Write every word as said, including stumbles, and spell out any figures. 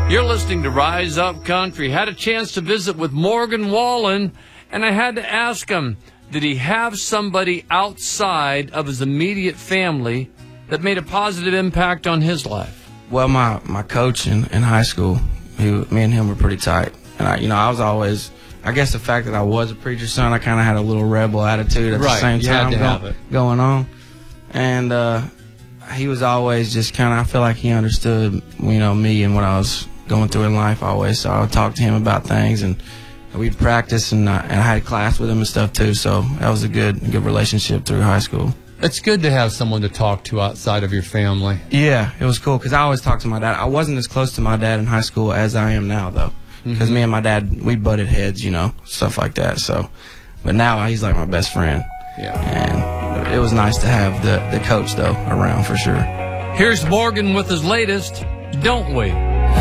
You're listening to Rise Up Country. Had a chance to visit with Morgan Wallen, and I had to ask him, did he have somebody outside of his immediate family that made a positive impact on his life? Well, my, my coach in, in high school, he, me and him were pretty tight. And, I, you know, I was always, I guess the fact that I was a preacher's son, I kind of had a little rebel attitude at right, the same you time had to go, have it. going on. And uh, he was always just kind of, I feel like he understood, you know, me and what I was going through in life always. So I would talk to him about things, and we'd practice, and, uh, and I had class with him and stuff too. So that was a good good relationship through high school. It's good to have someone to talk to outside of your family. Yeah, it was cool because I always talked to my dad. I wasn't as close to my dad in high school as I am now, though, because mm-hmm. me and my dad, we butted heads, you know, stuff like that. So, but now he's like my best friend. Yeah, and it was nice to have the the coach though around for sure. Here's Morgan with his latest, Don't We?